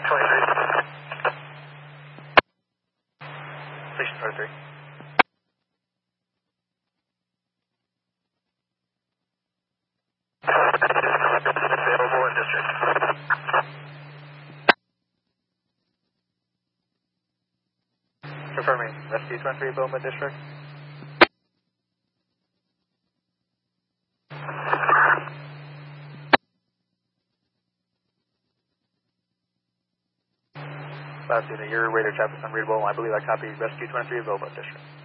Station 23. Available in district. Confirming. Rescue 23, Bowman District. Last unit, your radar chat is unreadable. I believe I copy Rescue 23, Bowman District.